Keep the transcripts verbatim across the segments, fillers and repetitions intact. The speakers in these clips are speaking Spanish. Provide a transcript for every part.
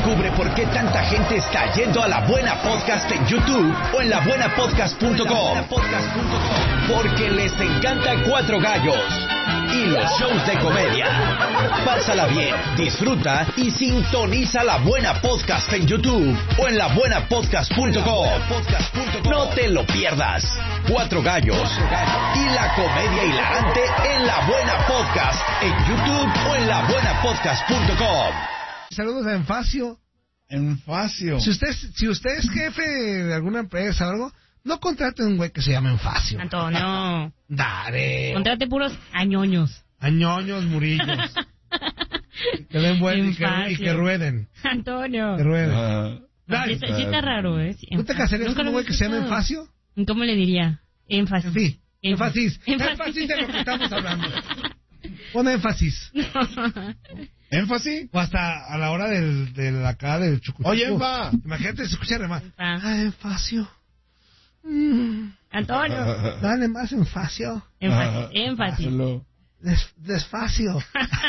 Descubre por qué tanta gente está yendo a La Buena Podcast en YouTube o en la buena podcast punto com. Porque les encanta Cuatro Gallos y los shows de comedia. Pásala bien, disfruta y sintoniza La Buena Podcast en YouTube o en la buena podcast punto com. No te lo pierdas. Cuatro Gallos y la comedia hilarante en La Buena Podcast en YouTube o en la buena podcast punto com. Saludos a Enfacio. Enfacio. Si usted, si usted es jefe de alguna empresa o algo, no contrate un güey que se llame Enfacio. Antonio. Dale. Contrate puros añoños. Añoños, murillos. Que den buen y que, y que rueden. Antonio. Que rueden. Uh, Dale. Sí, sí está raro, ¿eh? ¿Tú te casarías con un güey que se llame Enfacio? ¿Cómo le diría? Énfasis. Sí. Énfasis. Énfasis. Énfasis de lo que estamos hablando. Pon énfasis. ¿Énfasis? O hasta a la hora del, del acá del chucuchuco. Oye, Enfa. Imagínate, se escucha más. Ah, Enfacio. Mm. Antonio. Dale más Enfacio. Énfasis. Énfasis. Des, desfacio.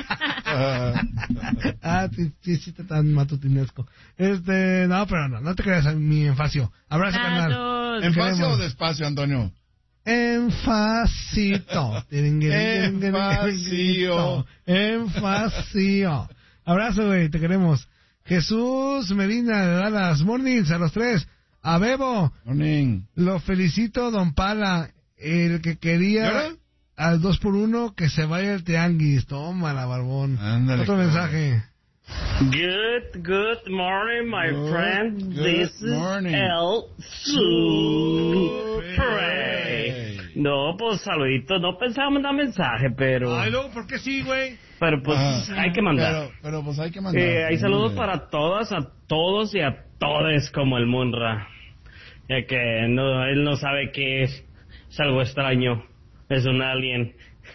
Ah, sí, sí, sí, está tan matutinesco. Este, no, pero no, no te creas, mi Enfacio. Abrazo, carnal. ¿Enfacio o despacio, Antonio? Enfacito. Enfacio. Enfacio. Abrazo, güey, te queremos. Jesús Medina de Dallas Mornings a los tres. A Bebo. Morning. Lo felicito, don Pala. El que quería al dos por uno que se vaya el tianguis. Tómala, barbón. Ándale, otro cabrón. mensaje. Good, good morning, my Good, friend. good This morning. is El Super. No, pues saludito. No pensaba mandar mensaje, pero... Ay, luego, ¿por qué sí, güey? Pero pues Ajá. hay que mandar. Pero, pero pues hay que mandar. Eh, hay saludos Sí. para todas, a todos y a todes como el Munra. Ya que no, él no sabe qué es. Es algo extraño. Es un alien.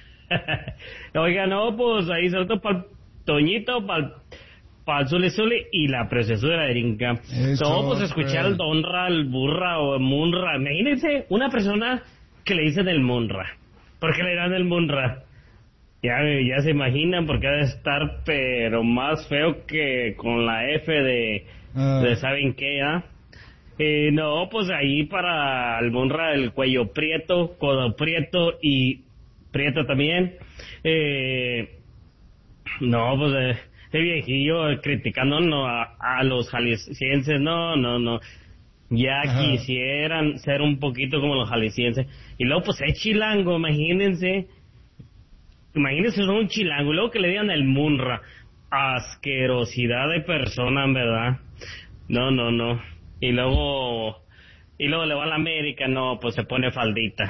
Oiga, no, pues ahí saludos para el Toñito, para el... para el Zuli Zuli y la preciosura de Rinca. Todo pues escuchar el Donra, el Burra o el Munra. Imagínense una persona que le dicen el Munra. ¿Por qué le dan el Munra? Ya, ya se imaginan porque ha de estar pero más feo que con la F de, Ah. de ¿saben qué? ¿Ah? Eh, no, pues ahí para el Munra el cuello prieto, codo prieto y prieto también. Eh, no, pues... Eh, este viejillo eh, criticando no, a, a los jaliscienses, no, no, no. Ya Ajá. quisieran ser un poquito como los jaliscienses. Y luego, pues, es chilango, imagínense. Imagínense, son un chilango. Y luego que le digan el Munra. Asquerosidad de persona, en verdad. No, no, no. Y luego, y luego le va a la América, no, pues se pone faldita.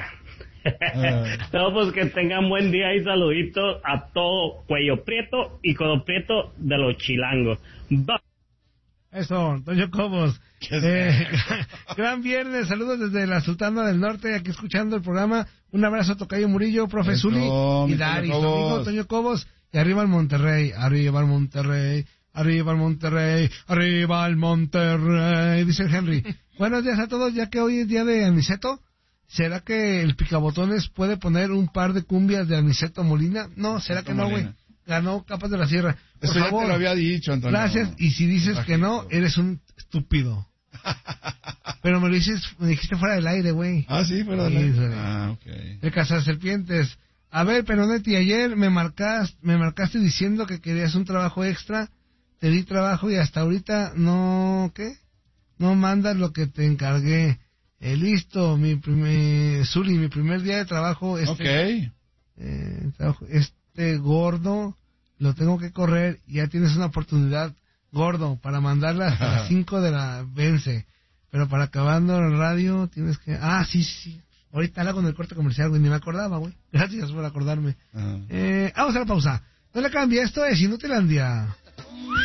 No, pues que tengan buen día y saluditos a todo cuello prieto y codo prieto de los chilangos. Bye. Eso, Toño Cobos. Eh, gran viernes, saludos desde la Sultana del Norte, aquí escuchando el programa. Un abrazo a Tocayo Murillo, profe Eso, Zuli y mi Dari, Toño su amigo Cobos. Toño Cobos. Y arriba el Monterrey, arriba el Monterrey, arriba el Monterrey, arriba el Monterrey, dice el Henry. Buenos días a todos, ya que hoy es día de Aniceto. ¿Será que el Picabotones puede poner un par de cumbias de Aniceto Molina? No, ¿será que no, güey? Molina. Ganó Capas de la Sierra. Por Eso ya favor, te lo había dicho, Antonio. gracias, y si dices que no, eres un estúpido. Pero me lo dices, me dijiste fuera del aire, güey. Ah, sí, pero... Sí, sí. Ah, ok. El Cazaserpientes. A ver, Peronetti, ayer me marcaste, me marcaste diciendo que querías un trabajo extra. Te di trabajo y hasta ahorita no... ¿Qué? No mandas lo que te encargué. Eh, listo, mi primer... Zuli, mi primer día de trabajo... Este, Ok. eh, trabajo, este gordo lo tengo que correr y ya tienes una oportunidad, gordo, para mandarla hasta las cinco de la vence. Pero para acabando el radio tienes que... Ah, sí, sí, sí. Ahorita la con el corte comercial, güey, ni me acordaba, güey. Gracias por acordarme. Ajá. Eh, vamos a la pausa. No le cambie, esto es Inutilandia.